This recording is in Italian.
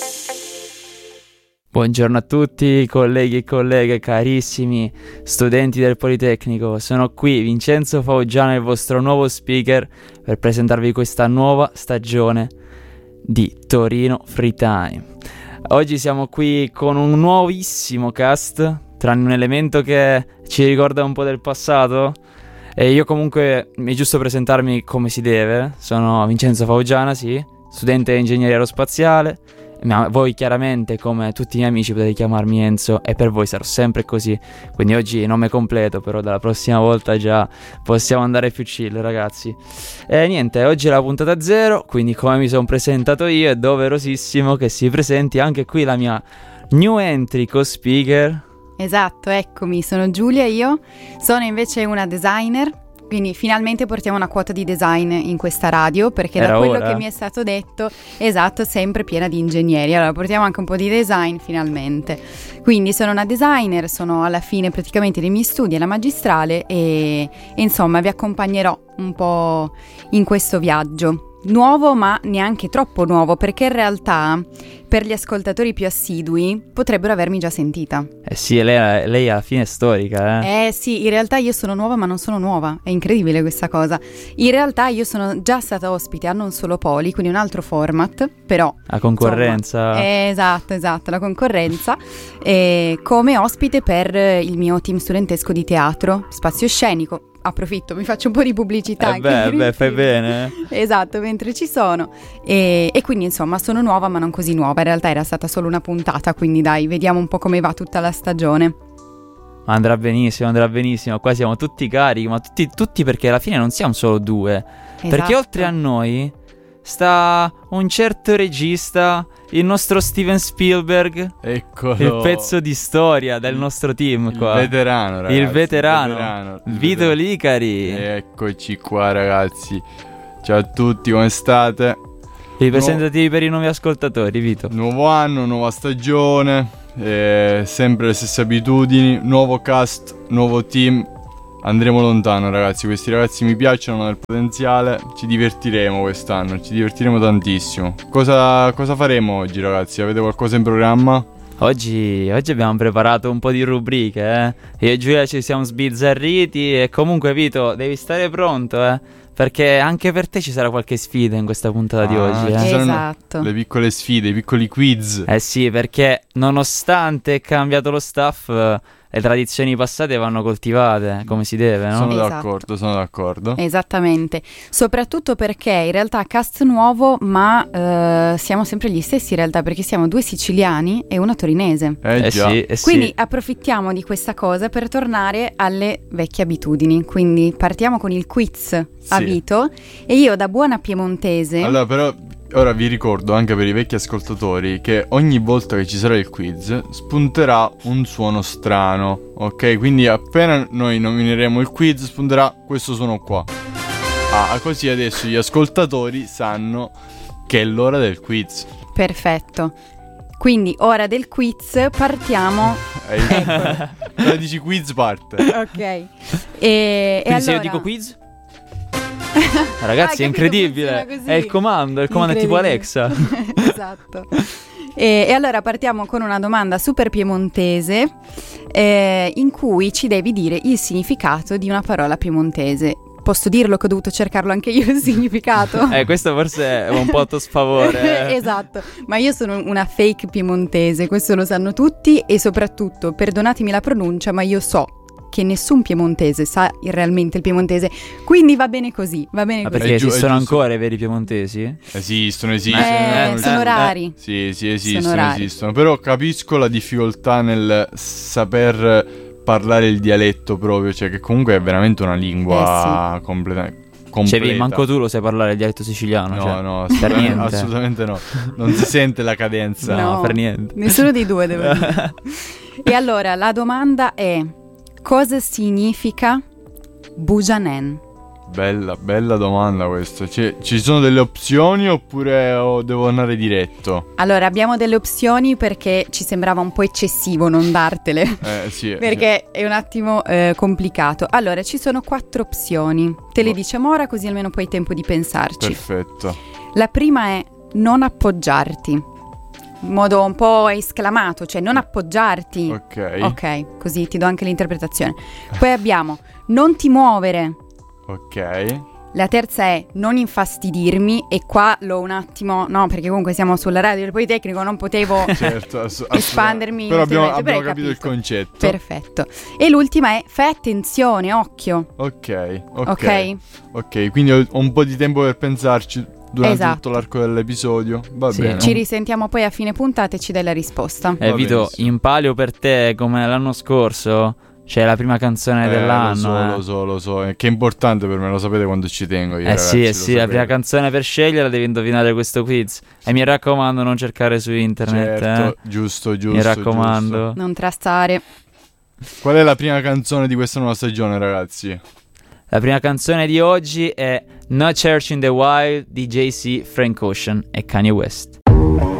Buongiorno a tutti, colleghi e colleghe, carissimi studenti del Politecnico. Sono qui, Vincenzo Faugiano, il vostro nuovo speaker, per presentarvi questa nuova stagione di Torino Free Time. Oggi siamo qui con un nuovissimo cast, tranne un elemento che ci ricorda un po' del passato. E io comunque, è giusto presentarmi come si deve. Sono Vincenzo Faugiana, sì, studente di ingegneria aerospaziale. Ma voi chiaramente, come tutti i miei amici, potete chiamarmi Enzo, e per voi sarò sempre così. Quindi oggi nome completo, però dalla prossima volta già possiamo andare più chill, ragazzi. E niente, oggi è la puntata 0, quindi come mi sono presentato io, è doverosissimo che si presenti anche qui la mia new entry co-speaker. Esatto, eccomi, sono Giulia, io sono invece una designer. Quindi finalmente portiamo una quota di design in questa radio, perché Era da quello ora. che mi è stato detto, esatto, sempre piena di ingegneri. Allora portiamo anche un po' di design finalmente. Quindi sono una designer, sono alla fine praticamente dei miei studi alla magistrale e insomma vi accompagnerò un po' in questo viaggio. Nuovo, ma neanche troppo nuovo, perché in realtà per gli ascoltatori più assidui potrebbero avermi già sentita. Eh sì, lei alla fine è storica, Sì, in realtà io sono nuova, ma non sono nuova. È incredibile questa cosa. In realtà io sono già stata ospite a Non Solo Poli, quindi un altro format, però La concorrenza. insomma, esatto, la concorrenza, come ospite per il mio team studentesco di teatro, spazio scenico. Approfitto, mi faccio un po' di pubblicità. Fai bene. Esatto, mentre ci sono. E quindi insomma sono nuova, ma non così nuova. In realtà era stata solo una puntata, quindi dai, vediamo un po' come va tutta la stagione. Andrà benissimo. Qua siamo tutti carichi, ma tutti perché alla fine non siamo solo due. Esatto. Perché oltre a noi sta un certo regista, il nostro Steven Spielberg. Eccolo. Il pezzo di storia del nostro team qua. Il veterano, ragazzi. Il veterano. Vito Licari. Eccoci qua, ragazzi. Ciao a tutti, come state? Ripresentativi per i nuovi ascoltatori, Vito. Nuovo anno, nuova stagione, sempre le stesse abitudini, nuovo cast, nuovo team. Andremo lontano, ragazzi. Questi ragazzi mi piacciono, hanno il potenziale. Ci divertiremo quest'anno, ci divertiremo tantissimo. Cosa faremo oggi, ragazzi? Avete qualcosa in programma? Oggi abbiamo preparato un po' di rubriche, Io e Giulia ci siamo sbizzarriti. E comunque, Vito, devi stare pronto, perché anche per te ci sarà qualche sfida in questa puntata di oggi, Ci saranno Esatto. le piccole sfide, i piccoli quiz. Sì, perché nonostante è cambiato lo staff, le tradizioni passate vanno coltivate come si deve, no? Esatto. Sono d'accordo. Esattamente, soprattutto perché in realtà cast nuovo, ma siamo sempre gli stessi in realtà, perché siamo 2 siciliani e una torinese. Già. Sì. Quindi approfittiamo di questa cosa per tornare alle vecchie abitudini. Quindi partiamo con il quiz a Sì. Vito, e io da buona piemontese. Allora, però, ora vi ricordo anche per i vecchi ascoltatori che ogni volta che ci sarà il quiz spunterà un suono strano, ok? Quindi appena noi nomineremo il quiz spunterà questo suono qua. Così adesso gli ascoltatori sanno che è l'ora del quiz. Perfetto. Quindi ora del quiz partiamo. Allora dici quiz parte. Ok. E Quindi allora... se io dico quiz? Ragazzi, è Hai capito, incredibile. funziona così. È il comando è tipo Incredibile. Alexa. Esatto. E allora partiamo con una domanda super piemontese, in cui ci devi dire il significato di una parola piemontese. Posso dirlo che ho dovuto cercarlo anche io il significato? Questo forse è un po' a tuo sfavore. Esatto, ma io sono una fake piemontese, questo lo sanno tutti, e soprattutto, perdonatemi la pronuncia, ma io so che nessun piemontese sa realmente il piemontese, quindi va bene così, va bene Ma così. perché È giusto. esistono ancora i veri piemontesi? Esistono. Sono rari. Sì, Sono rari. esistono. Però capisco la difficoltà nel saper parlare il dialetto proprio, cioè che comunque è veramente una lingua completa. Cioè, manco tu lo sai parlare il dialetto siciliano? No, per niente. assolutamente no. Non si sente la cadenza. No, per niente. Nessuno dei due, devo dire. E allora, la domanda è: cosa significa Bujanen? Bella domanda questa. Ci sono delle opzioni oppure devo andare diretto? Allora, abbiamo delle opzioni perché ci sembrava un po' eccessivo non dartele. Sì. Perché è un attimo complicato. Allora, ci sono 4 opzioni. Te le diciamo ora, così almeno poi hai tempo di pensarci. Perfetto. La prima è non appoggiarti. in modo un po' esclamato, cioè non appoggiarti. Ok, così ti do anche l'interpretazione. Poi abbiamo non ti muovere. ok. La terza è non infastidirmi, e qua l'ho un attimo, no, perché comunque siamo sulla radio del Politecnico, non potevo Certo, espandermi. Però abbiamo però hai capito il concetto. Perfetto. E l'ultima è fai attenzione, occhio. Ok, quindi ho un po' di tempo per pensarci durante tutto l'arco dell'episodio. Va bene. Ci risentiamo poi a fine puntata e ci dai la risposta. Vito, in palio per te, come l'anno scorso, c'è la prima canzone dell'anno. Lo so, che è importante per me, lo sapete quanto ci tengo io, ragazzi, sì, la prima canzone per scegliere devi indovinare questo quiz. E mi raccomando, non cercare su internet. Certo, giusto. Mi raccomando. Non trastare. Qual è la prima canzone di questa nuova stagione, ragazzi? La prima canzone di oggi è No Church in the Wild di Jay-Z, Frank Ocean e Kanye West.